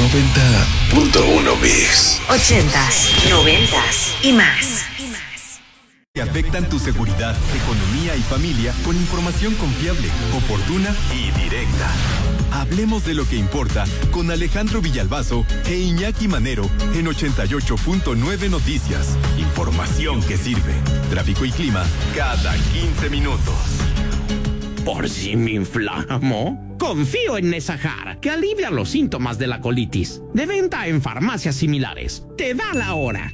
90.1 Mix. 80s, 90s y más. Que afectan tu seguridad, economía y familia con información confiable, oportuna y directa. Hablemos de lo que importa con Alejandro Villalbazo e Iñaki Manero en 88.9 Noticias. Información que sirve. Tráfico y clima cada 15 minutos. Por si me inflamo, confío en Nesajar, que alivia los síntomas de la colitis. De venta en farmacias similares. Te da la hora.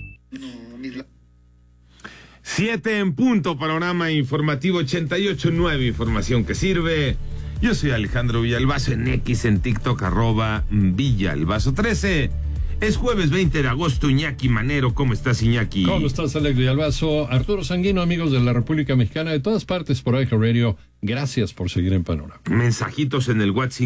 7 en punto, panorama informativo 88.9, información que sirve. Yo soy Alejandro Villalbazo en X, en TikTok, @Villalbazo13. Es jueves 20 de agosto, Iñaki Manero. ¿Cómo estás, Iñaki? ¿Cómo estás, Alex Villalbazo? Arturo Sanguino, amigos de la República Mexicana, de todas partes por iHeartRadio. Gracias por seguir en Panorama. Mensajitos en el WhatsApp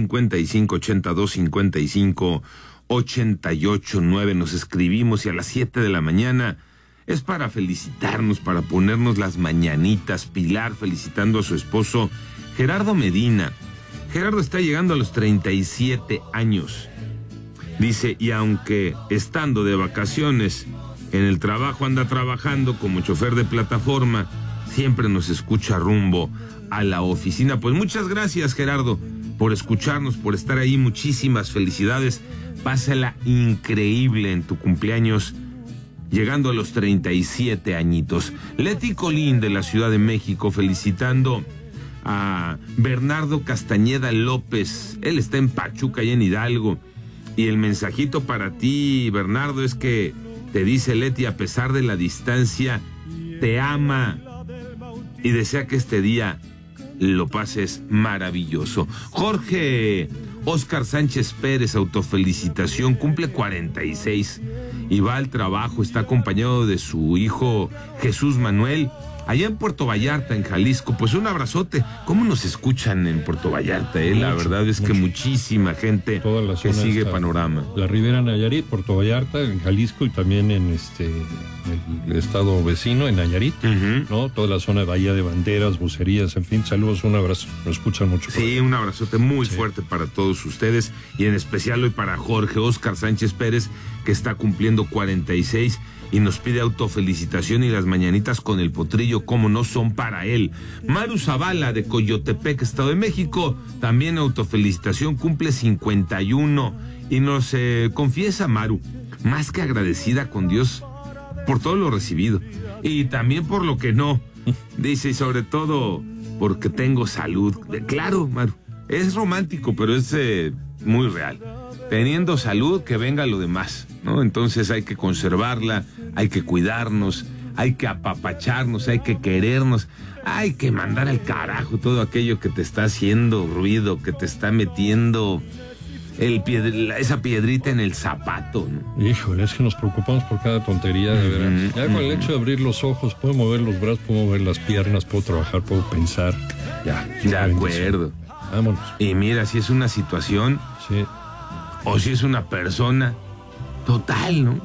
5582558889. Nos escribimos y a las 7 de la mañana es para felicitarnos, para ponernos las mañanitas. Pilar felicitando a su esposo Gerardo Medina. Gerardo está llegando a los 37 años. Dice, y aunque estando de vacaciones en el trabajo anda trabajando como chofer de plataforma, siempre nos escucha rumbo a la oficina. Pues muchas gracias, Gerardo, por escucharnos, por estar ahí. Muchísimas felicidades. Pásala increíble en tu cumpleaños, llegando a los 37 añitos. Leti Colín de la Ciudad de México felicitando a Bernardo Castañeda López. Él está en Pachuca y en Hidalgo. Y el mensajito para ti, Bernardo, es que te dice Leti, a pesar de la distancia, te ama y desea que este día lo pases maravilloso. Jorge Oscar Sánchez Pérez, autofelicitación, cumple 46 y va al trabajo, está acompañado de su hijo Jesús Manuel, allá en Puerto Vallarta, en Jalisco. Pues un abrazote. ¿Cómo nos escuchan en Puerto Vallarta? La verdad es que muchísima gente que sigue Panorama. La Ribera Nayarit, Puerto Vallarta, en Jalisco y también en el estado vecino, en Nayarit, ¿no? Toda la zona de Bahía de Banderas, Bucerías, en fin, saludos, un abrazo. Lo escuchan mucho. Sí, un abrazote muy fuerte para todos ustedes y en especial hoy para Jorge Oscar Sánchez Pérez, que está cumpliendo 46 y nos pide autofelicitación y las mañanitas con el potrillo, como no son para él. Maru Zavala de Coyotepec, Estado de México, también autofelicitación, cumple 51 y nos confiesa Maru, más que agradecida con Dios por todo lo recibido y también por lo que no. Dice, y sobre todo porque tengo salud. Claro, Maru, es romántico, pero es muy real. Teniendo salud, que venga lo demás, ¿no? Entonces hay que conservarla, hay que cuidarnos, hay que apapacharnos, hay que querernos, hay que mandar al carajo todo aquello que te está haciendo ruido, que te está metiendo esa piedrita en el zapato, ¿no? Híjole, es que nos preocupamos por cada tontería, de veras. Ya con el hecho de abrir los ojos, puedo mover los brazos, puedo mover las piernas, puedo trabajar, puedo pensar. Ya, de acuerdo. Vámonos. Y mira, si es una situación... Sí. O si es una persona, total, ¿no?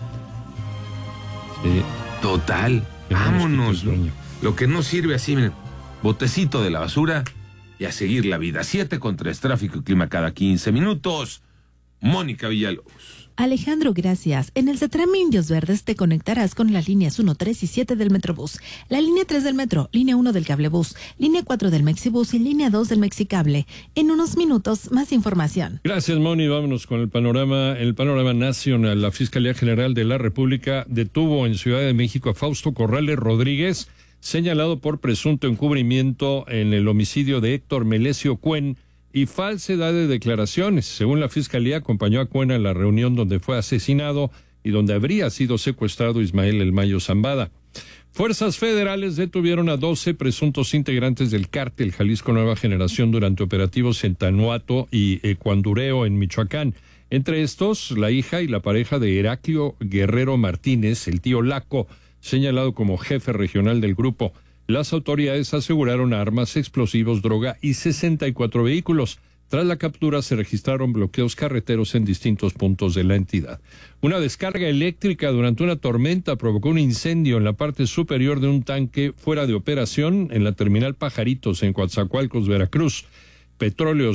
Sí. Total. Vámonos. Lo que no sirve así, miren, botecito de la basura y a seguir la vida. 7:3, tráfico y clima cada 15 minutos. Mónica Villalobos. Alejandro, gracias. En el CETRAM Indios Verdes te conectarás con las líneas 1, 3 y 7 del Metrobús, la línea 3 del Metro, línea 1 del Cablebús, línea 4 del Mexibús y línea 2 del Mexicable. En unos minutos, más información. Gracias, Moni. Vámonos con el panorama nacional. La Fiscalía General de la República detuvo en Ciudad de México a Fausto Corrales Rodríguez, señalado por presunto encubrimiento en el homicidio de Héctor Melesio Cuen y falsedad de declaraciones. Según la Fiscalía, acompañó a Cuen a la reunión donde fue asesinado y donde habría sido secuestrado Ismael El Mayo Zambada. Fuerzas federales detuvieron a 12 presuntos integrantes del cártel Jalisco Nueva Generación durante operativos en Tanuato y Ecuandureo, en Michoacán. Entre estos, la hija y la pareja de Heraclio Guerrero Martínez, el tío Laco, señalado como jefe regional del grupo. Las autoridades aseguraron armas, explosivos, droga y 64 vehículos. Tras la captura se registraron bloqueos carreteros en distintos puntos de la entidad. Una descarga eléctrica durante una tormenta provocó un incendio en la parte superior de un tanque fuera de operación en la terminal Pajaritos, en Coatzacoalcos, Veracruz. Petróleos